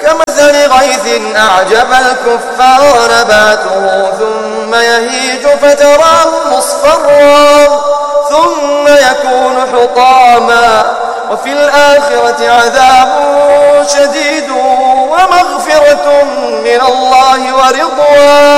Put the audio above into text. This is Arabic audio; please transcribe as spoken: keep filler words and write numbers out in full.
كمثل غيث أعجب الكفار نباته ثم يهيج فتراه مصفرا ثم يكون حطاما وفي الآخرة عذاب شديد ومغفرة من الله ورضوان.